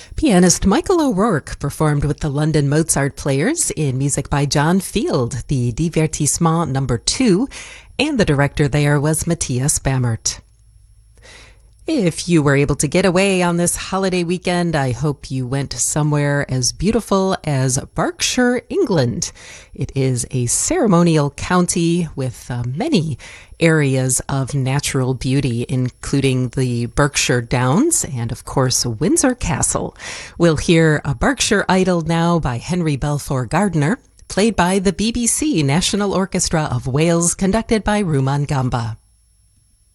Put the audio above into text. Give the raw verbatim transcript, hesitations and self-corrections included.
Pianist Michael O'Rourke performed with the London Mozart Players in music by John Field, the Divertissement number two, and the director there was Matthias Bammert. If you were able to get away on this holiday weekend, I hope you went somewhere as beautiful as Berkshire, England. It is a ceremonial county with uh, many areas of natural beauty, including the Berkshire Downs and, of course, Windsor Castle. We'll hear a Berkshire Idyll now by Henry Balfour Gardiner, played by the B B C National Orchestra of Wales, conducted by Rumaan Gamba.